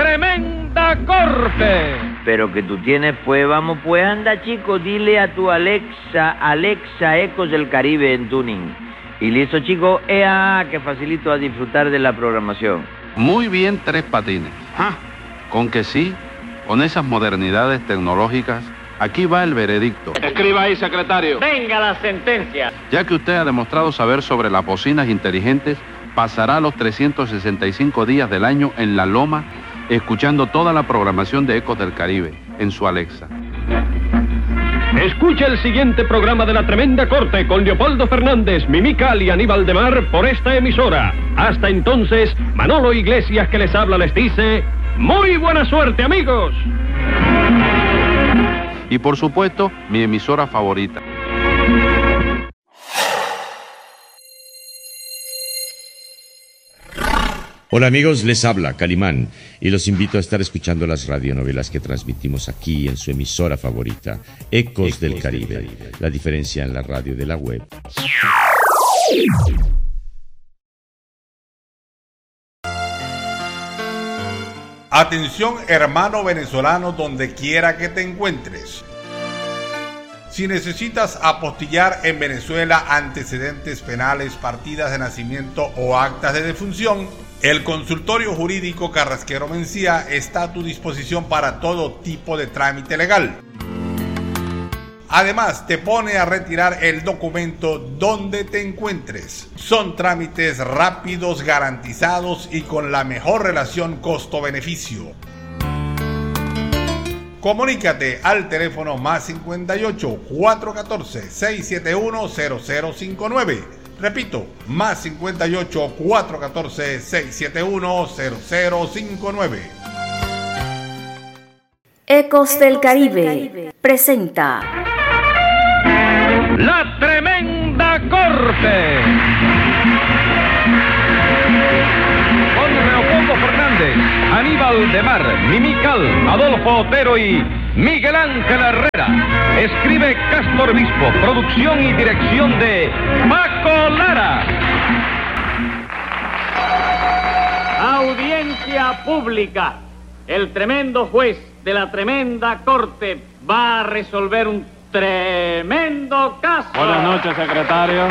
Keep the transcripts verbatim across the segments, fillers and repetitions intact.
tremenda corte. Pero que tú tienes, pues, vamos, pues, anda, chico, dile a tu Alexa, Alexa Ecos del Caribe en tuning. Y listo, chico, ea, que facilito a disfrutar de la programación. Muy bien, Tres Patines. Ah, con que sí, con esas modernidades tecnológicas, aquí va el veredicto. Escriba ahí, secretario. Venga la sentencia. Ya que usted ha demostrado saber sobre las bocinas inteligentes, pasará los trescientos sesenta y cinco días del año en la loma, escuchando toda la programación de Ecos del Caribe en su Alexa. Escucha el siguiente programa de La Tremenda Corte con Leopoldo Fernández, Mimical y Aníbal de Mar por esta emisora. Hasta entonces, Manolo Iglesias, que les habla, les dice: ¡muy buena suerte, amigos! Y por supuesto, mi emisora favorita. Hola amigos, les habla Calimán y los invito a estar escuchando las radionovelas que transmitimos aquí en su emisora favorita, Ecos, Ecos del, Caribe. del Caribe. La diferencia en la radio de la web. Atención, hermano venezolano, donde quiera que te encuentres. Si necesitas apostillar en Venezuela antecedentes penales, partidas de nacimiento o actas de defunción, el Consultorio Jurídico Carrasquero Mencía está a tu disposición para todo tipo de trámite legal. Además, te pone a retirar el documento donde te encuentres. Son trámites rápidos, garantizados y con la mejor relación costo-beneficio. Comunícate al teléfono más cincuenta y ocho, cuatrocientos catorce, seiscientos setenta y uno, cero cero cincuenta y nueve. Repito, más cincuenta y ocho, cuatrocientos catorce, seiscientos setenta y uno, cero cero cincuenta y nueve. Ecos del Caribe presenta La Tremenda Corte con Leopoldo Fernández, Aníbal de Mar, Mimical, Adolfo Otero y Miguel Ángel Herrera. Escribe Castro Obispo, producción y dirección de Paco Lara. Audiencia pública. El tremendo juez de la tremenda corte va a resolver un tremendo caso. Buenas noches, secretario.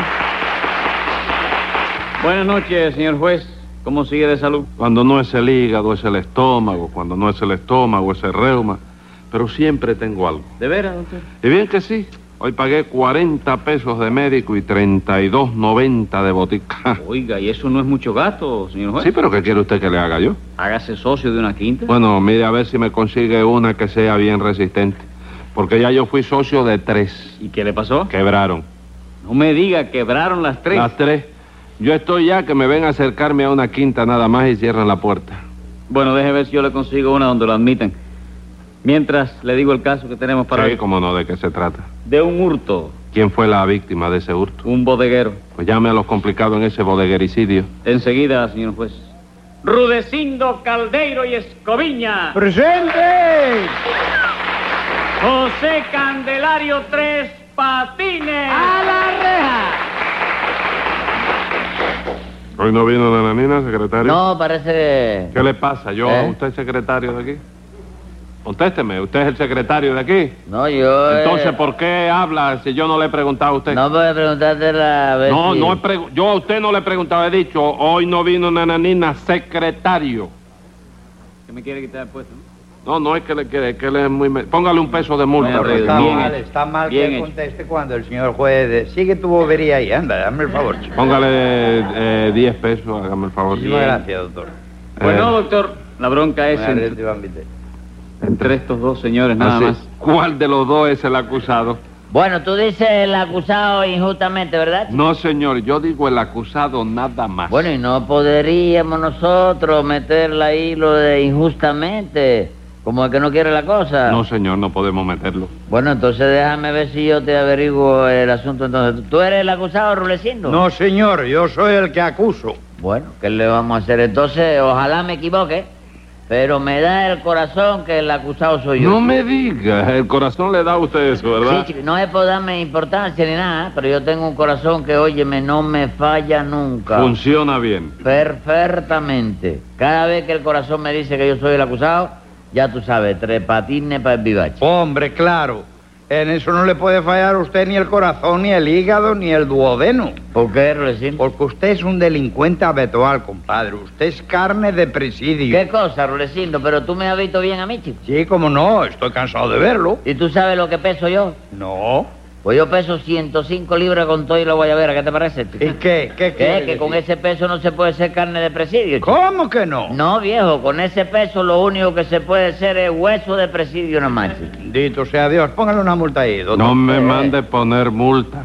Buenas noches, señor juez. ¿Cómo sigue de salud? Cuando no es el hígado, es el estómago. Cuando no es el estómago, es el reuma. Pero siempre tengo algo. ¿De veras, doctor? Y bien que sí. Hoy pagué cuarenta pesos de médico y treinta y dos noventa de botica. Oiga, ¿y eso no es mucho gasto, señor juez? Sí, pero ¿qué quiere usted que le haga yo? Hágase socio de una quinta. Bueno, mire a ver si me consigue una que sea bien resistente. Porque ya yo fui socio de tres. ¿Y qué le pasó? Quebraron. No me diga, quebraron las tres. Las tres. Yo estoy ya que me ven a acercarme a una quinta nada más y cierran la puerta. Bueno, deje ver si yo le consigo una donde lo admitan. Mientras le digo el caso que tenemos para Sí, hoy. cómo no, ¿de qué se trata? De un hurto. ¿Quién fue la víctima de ese hurto? Un bodeguero. Pues llame a los complicados en ese bodeguericidio. Enseguida, señor juez. Rudecindo Caldeiro y Escoviña. ¡Presente! José Candelario Tres Patines. ¡A la reja! ¿Hoy no vino Nananina, secretario? No, parece... ¿Qué le pasa? ¿Yo? ¿Eh? ¿Usted es secretario de aquí? Contésteme, ¿usted es el secretario de aquí? No, yo... Entonces, eh... ¿por qué habla si yo no le he preguntado a usted? No, puede preguntarte la vez. No, si... no he pregu... yo a usted no le he preguntado, he dicho, hoy no vino Nananina, secretario. ¿Qué me quiere quitar el puesto? No, no es que le quiere, es que él es muy... Póngale un peso de multa. Bueno, Está bien mal, hecho. está mal Bien que hecho. conteste cuando el señor juez... Sigue tu bobería ahí, anda, dame el favor, chico. Póngale eh, diez pesos, hágame el favor. Muchísimas gracias, doctor. Bueno, Eh, doctor, la bronca es Muy entre, atento, Iván Vite. entre estos dos señores nada así. más. ¿Cuál de los dos es el acusado? Bueno, tú dices el acusado injustamente, ¿verdad? No, señor, yo digo el acusado nada más. Bueno, y no podríamos nosotros meterle ahí lo de injustamente, como el que no quiere la cosa. No, señor, no podemos meterlo. Bueno, entonces déjame ver si yo te averiguo el asunto entonces. ¿Tú eres el acusado, Rulecindo? No, señor, yo soy el que acuso. Bueno, ¿qué le vamos a hacer entonces? Ojalá me equivoque. Pero me da el corazón que el acusado soy yo. No me diga, el corazón le da a usted eso, ¿verdad? Sí, chico, no es por darme importancia ni nada, pero yo tengo un corazón que, óyeme, no me falla nunca. Funciona bien. Perfectamente. Cada vez que el corazón me dice que yo soy el acusado, ya tú sabes, tres patines para el vivache. Hombre, claro. En eso no le puede fallar a usted ni el corazón, ni el hígado, ni el duodeno. ¿Por qué, Rulecindo? Porque usted es un delincuente habitual, compadre. Usted es carne de presidio. ¿Qué cosa, Rulecindo? Pero tú me has visto bien a mí, chico. Sí, como no, estoy cansado de verlo. ¿Y tú sabes lo que peso yo? No. Pues yo peso ciento cinco libras con todo y la guayabera. ¿Qué te parece, chico? ¿Y qué? ¿Qué ¿Qué? quiere Que con decir? ese peso no se puede ser carne de presidio, chico. ¿Cómo que no? No, viejo, con ese peso lo único que se puede ser es hueso de presidio nomás, chico. Bendito sea Dios. Póngale una multa ahí, doctor. No me Eh. mande poner multas.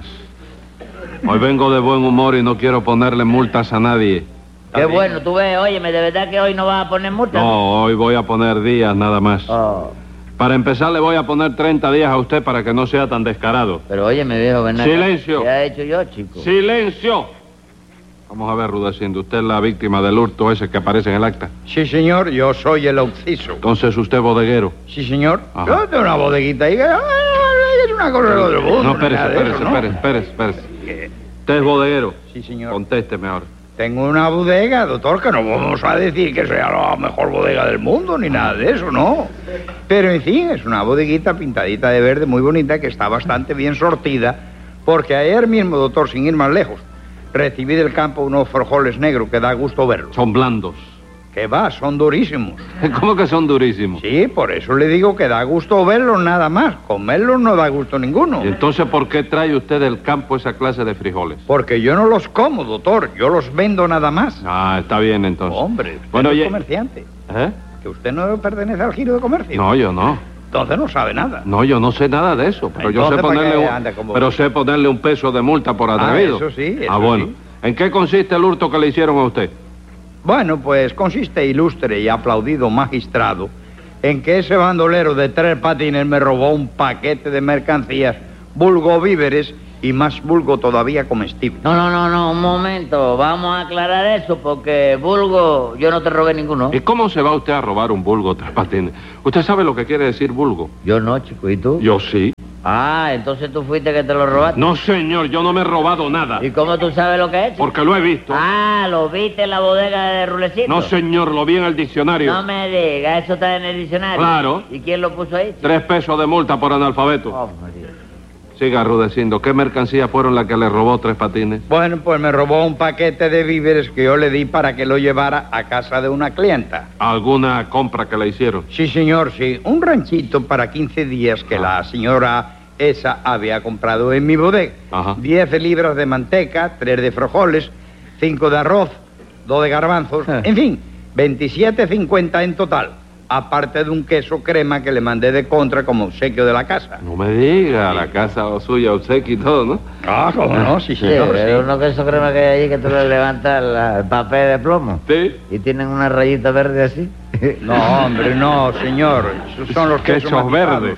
Hoy vengo de buen humor y no quiero ponerle multas a nadie. Qué bueno, tú ves, óyeme, ¿de verdad que hoy no vas a poner multa? No, hoy voy a poner días nada más. Oh. Para empezar le voy a poner treinta días a usted para que no sea tan descarado. Pero óyeme, viejo, ven acá. Silencio. ¿Qué ha hecho yo, chico? ¡Silencio! Vamos a ver, Rudecindo, usted es la víctima del hurto ese que aparece en el acta. Sí, señor, yo soy el occiso. Entonces usted es bodeguero. Sí, señor. Ajá. Yo tengo una bodeguita ahí que ay, es una cosa del otro mundo. No, espérese, nada de espérese, eso, ¿no? espérese, espérese, espérese. Usted es bodeguero. Sí, señor. Contésteme ahora. Tengo una bodega, doctor, que no vamos a decir que sea la mejor bodega del mundo, ni nada de eso, no. Pero, en fin, es una bodeguita pintadita de verde muy bonita que está bastante bien sortida, porque ayer mismo, doctor, sin ir más lejos, recibí del campo unos frijoles negros que da gusto verlos. Son blandos. Que va, son durísimos. ¿Cómo que son durísimos? Sí, por eso le digo que da gusto verlos nada más. Comerlos no da gusto ninguno. ¿Y entonces por qué trae usted del campo esa clase de frijoles? Porque yo no los como, doctor. Yo los vendo nada más. Ah, está bien entonces. Hombre, usted Bueno, no es oye- comerciante. ¿Eh? Que usted no pertenece al giro de comercio. No, yo no. Entonces no sabe nada. No, yo no sé nada de eso, pero yo sé Entonces, ¿para ponerle qué un, anda como- pero sé ponerle un peso de multa por atrevido. eso sí, eso Ah, bueno. sí. ¿En qué consiste el hurto que le hicieron a usted? Bueno, pues consiste ilustre y aplaudido magistrado en que ese bandolero de tres patines me robó un paquete de mercancías, vulgo víveres y más vulgo todavía comestible. No, no, no, no, un momento. Vamos a aclarar eso porque, vulgo, yo no te robé ninguno. ¿Y cómo se va usted a robar un vulgo tres patines? ¿Usted sabe lo que quiere decir vulgo? Yo no, chico, ¿y tú? Yo sí. Ah, entonces tú fuiste que te lo robaste. No, señor, yo no me he robado nada. ¿Y cómo tú sabes lo que es, chico? Porque lo he visto. Ah, ¿lo viste en la bodega de Rulecito? No, señor, lo vi en el diccionario. No me digas, eso está en el diccionario. Claro. ¿Y quién lo puso ahí, chico? Tres pesos de multa por analfabeto. Oh, María. Siga, Rudecindo, ¿qué mercancías fueron las que le robó tres patines? Bueno, pues me robó un paquete de víveres que yo le di para que lo llevara a casa de una clienta. ¿Alguna compra que le hicieron? Sí, señor, sí. Un ranchito para quince días que Ah. la señora esa había comprado en mi bodega. Ajá. Diez libras de manteca, tres de frijoles, cinco de arroz, dos de garbanzos, Ah. en fin, veintisiete cincuenta en total. Aparte de un queso crema que le mandé de contra como obsequio de la casa. No me diga, la casa suya, obsequio y todo, ¿no? Ah, ¿cómo no? Sí, Sí, señor, pero sí. uno que eso crema que hay allí que tú le levantas la- el papel de plomo. Sí. Y tienen una rayita verde así. No, hombre, no, señor. Esos son los quesos, Quesos matizados. verdes.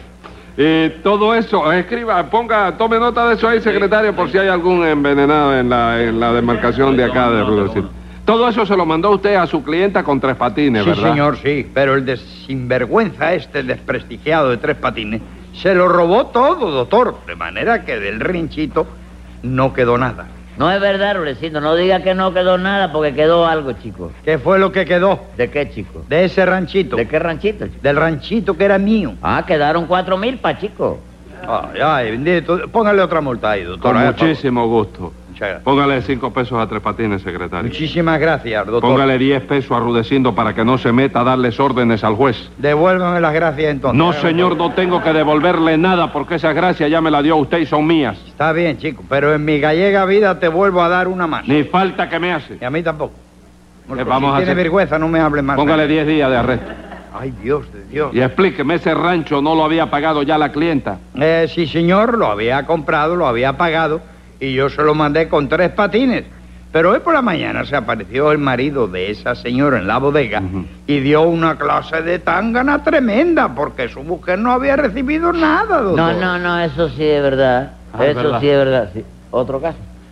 Y todo eso, escriba, ponga, tome nota de eso ahí, secretario, por si hay algún envenenado en la, en la demarcación de acá de Rudecindo. Todo eso se lo mandó usted a su clienta con tres patines, Sí, ¿verdad? señor, sí. Pero el de sinvergüenza este desprestigiado de tres patines se lo robó todo, doctor. De manera que del rinchito no quedó nada. No es verdad, Rulecito, no diga que no quedó nada porque quedó algo, chico. ¿Qué fue lo que quedó ¿De qué, chico? de ese ranchito? ¿De qué ranchito, chico? Del ranchito que era mío. Ah, quedaron cuatro mil pa, chico. Ay, ay, bendito. Póngale otra multa ahí, doctor. Con eh, por muchísimo gusto. favor. Muchas gracias. Póngale cinco pesos a tres patines, secretario. Muchísimas gracias, doctor. Póngale diez pesos a Rudecindo para que no se meta a darles órdenes al juez. Devuélvame las gracias entonces. No, Hágame señor, favor. no tengo que devolverle nada porque esas gracias ya me las dio usted y son mías. Está bien, chico, pero en mi gallega vida te vuelvo a dar una más. Ni falta que me hace. Y a mí tampoco. Bueno, Eh, pues vamos si a tiene hacer- vergüenza, no me hable más. Póngale diez días de arresto. Ay, Dios de Dios. Y explíqueme, ese rancho no lo había pagado ya la clienta. Eh, sí, señor, lo había comprado, lo había pagado y yo se lo mandé con tres patines. Pero hoy por la mañana se apareció el marido de esa señora en la bodega Ujú. y dio una clase de tangana tremenda porque su mujer no había recibido nada, doctor. No, no, no, eso sí es verdad. Ah, es eso verdad. sí es verdad, sí. ¿Otro caso?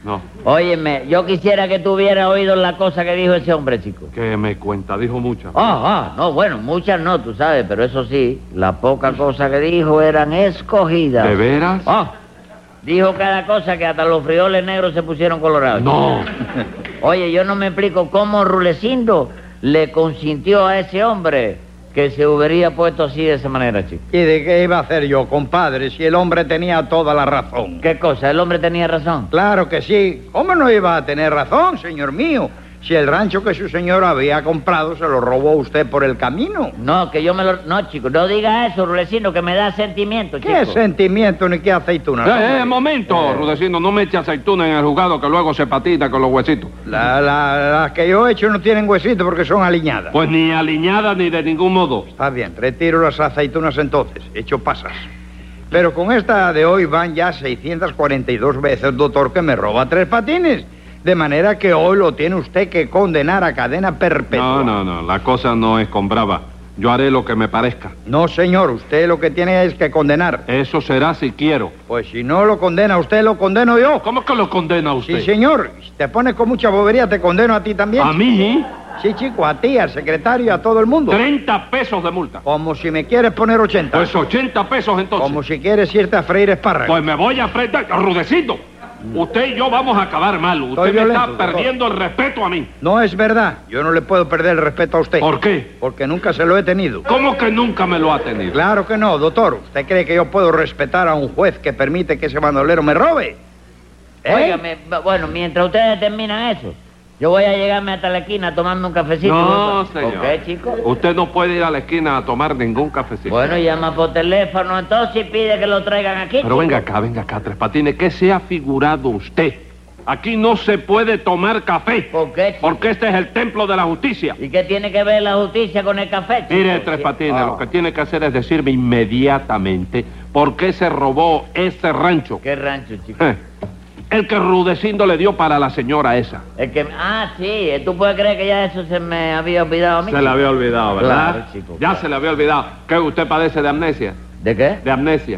No. Óyeme, yo quisiera que tú hubieras oído la cosa que dijo ese hombre, chico. ¿Qué me cuenta? Dijo muchas. Ah, ah, no, bueno, muchas no, tú sabes, pero eso sí, las pocas cosas que dijo eran escogidas. ¿De veras? Ah, dijo cada cosa que hasta los frijoles negros se pusieron colorados. No. Oye, yo no me explico cómo Rulecindo le consintió a ese hombre que se hubiera puesto así de esa manera, chico. ¿Y de qué iba a hacer yo, compadre, si el hombre tenía toda la razón? ¿Qué cosa? ¿El hombre tenía razón? Claro que sí. ¿Cómo no iba a tener razón, señor mío? Si el rancho que su señor había comprado se lo robó usted por el camino. No, que yo me lo... No, chico, no diga eso, Rulecindo, que me da sentimiento, chico. ¿Qué sentimiento ni qué aceituna? Eh, eh, momento, Rudecindo, no me eche aceituna en el jugado que luego se patita con los huesitos. La- la- Las que yo he hecho no tienen huesito porque son aliñadas. Pues ni aliñada ni de ningún modo. Está bien, retiro las aceitunas entonces, hecho pasas. Pero con esta de hoy van ya seiscientas cuarenta y dos veces, doctor, que me roba Tres Patines. De manera que hoy lo tiene usted que condenar a cadena perpetua. No, no, no, la cosa no es con brava. Yo haré lo que me parezca. No, señor, usted lo que tiene es que condenar. Eso será si quiero. Pues si no lo condena usted, lo condeno yo. ¿Cómo que lo condena usted? Sí, señor. Si te pones con mucha bobería, te condeno a ti también. ¿A mí? Sí, chico, a ti, al secretario y a todo el mundo. treinta pesos de multa. Como si me quieres poner ochenta. Pues ochenta pesos entonces. Como si quieres irte a freír espárragos. Pues me voy a freír. Rudecindo, usted y yo vamos a acabar mal. Usted Estoy me violento, está doctor. perdiendo el respeto a mí. No es verdad. Yo no le puedo perder el respeto a usted. ¿Por qué? Porque nunca se lo he tenido. ¿Cómo que nunca me lo ha tenido? Claro que no, doctor. ¿Usted cree que yo puedo respetar a un juez que permite que ese bandolero me robe? ¿Eh? Óigame, bueno, mientras ustedes terminan eso, yo voy a llegarme hasta la esquina a tomarme un cafecito. No, señor. ¿Por qué, chico? Usted no puede ir a la esquina a tomar ningún cafecito. Bueno, llama por teléfono entonces y pide que lo traigan aquí. Pero chico. venga acá, venga acá, Tres Patines. ¿Qué se ha figurado usted? Aquí no se puede tomar café. ¿Por qué, chico? Porque este es el templo de la justicia. ¿Y qué tiene que ver la justicia con el café, chico? Mire, Tres Patines, Ah. lo que tiene que hacer es decirme inmediatamente por qué se robó ese rancho. ¿Qué rancho, chico? Eh, el que Rudecindo le dio para la señora esa. El que... Ah, sí, ¿tú puedes creer que ya eso se me había olvidado a mí? Se le chico? había olvidado, ¿verdad? Claro, chico, Ya claro. se le había olvidado. ¿Qué usted padece de amnesia? ¿De qué? De amnesia.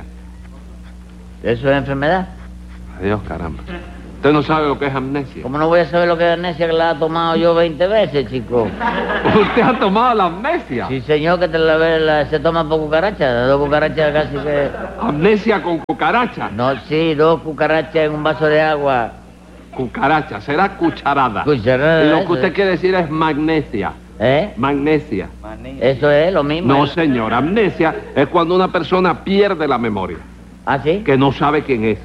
¿Eso es enfermedad? Adiós, caramba. Usted no sabe lo que es amnesia. ¿Cómo no voy a saber lo que es amnesia que la he tomado yo veinte veces, chico? ¿Usted ha tomado la amnesia? Sí, señor, que te la, la- se toma por cucaracha. Dos cucarachas casi que... Amnesia con cucaracha. No, sí, dos cucarachas en un vaso de agua. Cucaracha, será cucharada. Cucharada, Y lo eso que usted es. quiere decir es magnesia. ¿Eh? Magnesia. Eso es lo mismo. No, ¿eh? señor, amnesia es cuando una persona pierde la memoria, ¿Ah, sí? que no sabe quién es.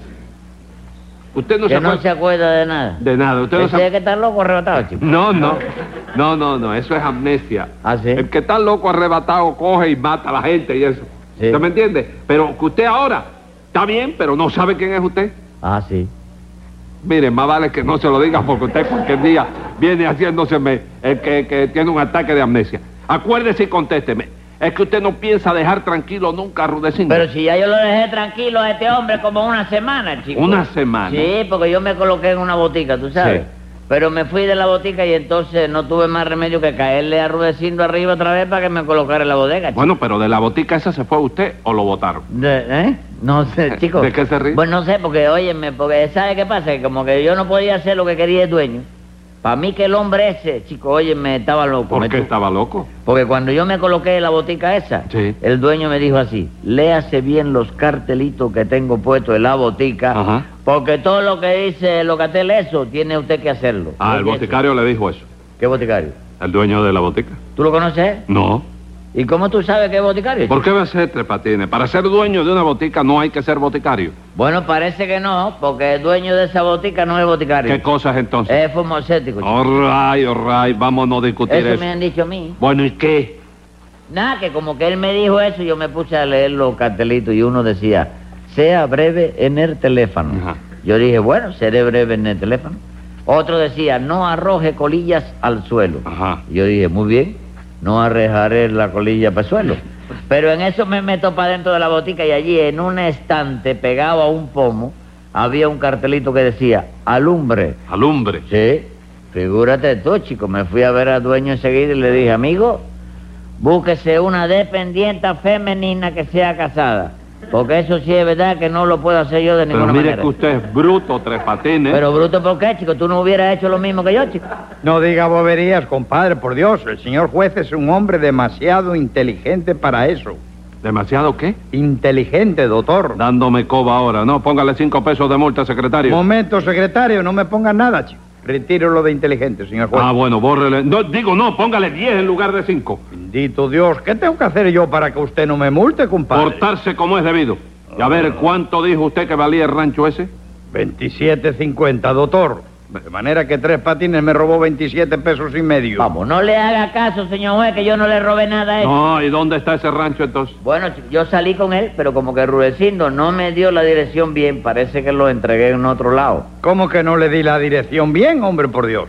Usted no Que se no acuerda se acuerda de nada. de nada. Usted no Ese se es que está loco arrebatado, chico. No, no. No, no, no, eso es amnesia. ¿Ah, sí? El que está loco arrebatado coge y mata a la gente y eso. Sí. ¿Usted me entiende? Pero que usted ahora está bien, pero no sabe quién es usted. Ah, sí. Mire, más vale que no se lo diga porque usted cualquier día viene haciéndoseme el que, que tiene un ataque de amnesia. Acuérdese y contésteme. Es que usted no piensa dejar tranquilo nunca a Rudecindo. Pero si ya yo lo dejé tranquilo a este hombre como una semana, chico. Una semana. Sí, porque yo me coloqué en una botica, tú sabes. Sí. Pero me fui de la botica y entonces no tuve más remedio que caerle a Rudecindo arriba otra vez para que me colocara en la bodega, chico. Bueno, pero de la botica esa se fue usted o lo votaron. De- ¿Eh? No sé, chico. ¿De qué se ríe? Bueno, no sé, porque, óyeme, porque ¿sabe qué pasa? Que como que yo no podía hacer lo que quería el dueño. Para mí que el hombre ese, chico, óyeme, estaba loco. ¿Por me qué tu- estaba loco? Porque cuando yo me coloqué en la botica esa, Sí. el dueño me dijo así, léase bien los cartelitos que tengo puestos en la botica, Ajá. porque todo lo que dice el cartel eso, tiene usted que hacerlo. Ah, el Oye, boticario le dijo eso. eso. ¿Qué boticario? ¿El dueño de la botica? ¿Tú lo conoces? No. ¿Y cómo tú sabes que es boticario? ¿Por chico? qué va a ser Tres Patines? Para ser dueño de una botica no hay que ser boticario. Bueno, parece que no, porque el dueño de esa botica no es boticario. ¿Qué cosas entonces? Es farmacéutico, chico. All right, all right, vamos a no discutir Eso eso. me han dicho a mí. Bueno, ¿y qué? Nada, que como que él me dijo eso, yo me puse a leer los cartelitos y uno decía, sea breve en el teléfono. Ajá. Yo dije, bueno, seré breve en el teléfono. Otro decía, no arroje colillas al suelo. Ajá. Yo dije, muy bien, no arrojaré la colilla para el suelo. Pero en eso me meto para dentro de la botica y allí en un estante pegado a un pomo había un cartelito que decía, alumbre. Alumbre. Sí, figúrate tú, chico. Me fui a ver al dueño enseguida y le dije, amigo, búsquese una dependienta femenina que sea casada. Porque eso sí es verdad que no lo puedo hacer yo de Pero ninguna mire manera. que usted es bruto, Tres Patines. Pero bruto, ¿por qué, chico? Tú no hubieras hecho lo mismo que yo, chico. No diga boberías, compadre, por Dios. El señor juez es un hombre demasiado inteligente para eso. ¿Demasiado qué? Inteligente, doctor. Dándome coba ahora. No, póngale cinco pesos de multa, secretario. Momento, secretario, no me pongan nada, chico. Retiro lo de inteligente, señor juez. Ah, bueno, bórrele. No, digo, no, póngale diez en lugar de cinco. Bendito Dios, ¿qué tengo que hacer yo para que usted no me multe, compadre? Portarse como es debido. Y a ver, ¿cuánto dijo usted que valía el rancho ese? veintisiete cincuenta, doctor. De manera que Tres Patines me robó veintisiete pesos y medio. Vamos, no le haga caso, señor juez, que yo no le robé nada a él. No, ¿y dónde está ese rancho entonces? Bueno, chico, yo salí con él, pero como que Rudecindo no me dio la dirección bien, parece que lo entregué en otro lado. ¿Cómo que no le di la dirección bien, hombre, por Dios?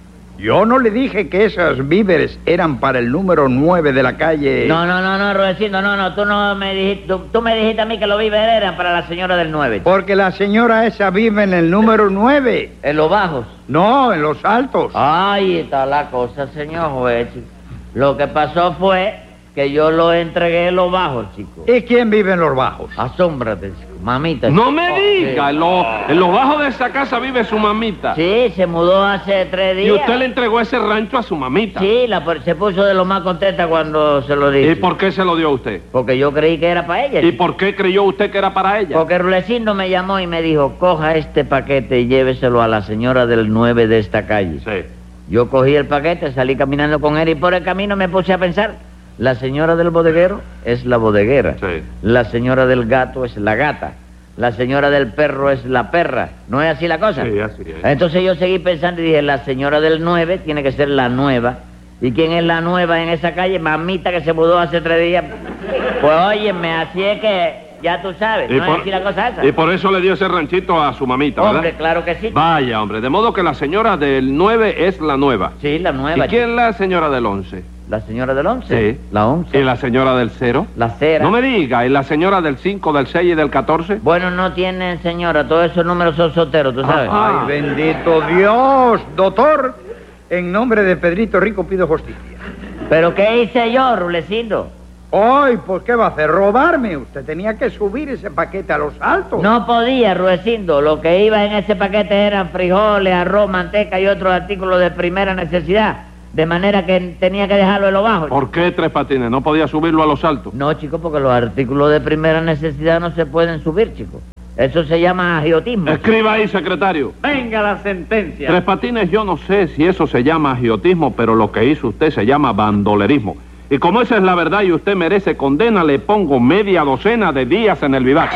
Yo no le dije que esos víveres eran para el número nueve de la calle... No, no, no, no, Rudecindo, no, no, tú no me dijiste, tú, tú me dijiste a mí que los víveres eran para la señora del nueve. Porque la señora esa vive en el número nueve. ¿En los bajos? No, en los altos. Ahí está la cosa, señor juez. chico. Lo que pasó fue que yo lo entregué en los bajos, chico. ¿Y quién vive en los bajos? Asómbrate, chico. Mamita. No chico. me Oh, diga, sí. en, lo- en los bajos de esa casa vive su mamita. Sí, se mudó hace tres días. Y usted le entregó ese rancho a su mamita. Sí, la, por- se puso de lo más contenta cuando se lo dije. ¿Y por qué se lo dio a usted? Porque yo creí que era para ella. ¿Y chico. por qué creyó usted que era para ella? Porque Rulecindo me llamó y me dijo, coja este paquete y lléveselo a la señora del nueve de esta calle. Sí. Yo cogí el paquete, salí caminando con él y por el camino me puse a pensar, la señora del bodeguero es la bodeguera, Sí. la señora del gato es la gata, la señora del perro es la perra. ¿No es así la cosa? Sí, así es. Entonces yo seguí pensando y dije, la señora del nueve tiene que ser la nueva. ¿Y quién es la nueva en esa calle? Mamita que se mudó hace tres días. Pues óyeme, así es que ya tú sabes, Y no por, es así la cosa esa. y por eso le dio ese ranchito a su mamita, ¿verdad? Hombre, claro que sí. Vaya, hombre, de modo que la señora del nueve es la nueva. Sí, la nueva. ¿Y quién es la señora del once? ¿La señora del once? Sí. La once. ¿Y la señora del cero? La cera. No me diga, ¿y la señora del cinco, del seis y del catorce? Bueno, no tienen, señora, todos esos números son solteros, tú sabes. Ah. Ay, bendito Dios, doctor. En nombre de Pedrito Rico pido justicia. ¿Pero qué hice yo, Rulecindo? Ay, pues ¿qué va a hacer? ¿Robarme? Usted tenía que subir ese paquete a los altos. No podía, Rulecindo. Lo que iba en ese paquete eran frijoles, arroz, manteca y otros artículos de primera necesidad. De manera que tenía que dejarlo en lo bajo. ¿Por qué Tres Patines? ¿No podía subirlo a los altos? No, chico, porque los artículos de primera necesidad no se pueden subir, chico. Eso se llama agiotismo. Escriba ahí, secretario. Venga la sentencia. Tres Patines, yo no sé si eso se llama agiotismo, pero lo que hizo usted se llama bandolerismo. Y como esa es la verdad y usted merece condena, le pongo media docena de días en el vivac.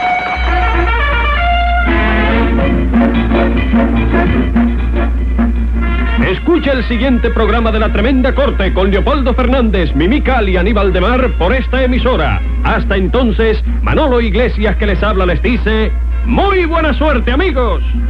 Escucha el siguiente programa de La Tremenda Corte con Leopoldo Fernández, Mimical y Aníbal de Mar por esta emisora. Hasta entonces, Manolo Iglesias que les habla les dice, ¡muy buena suerte, amigos!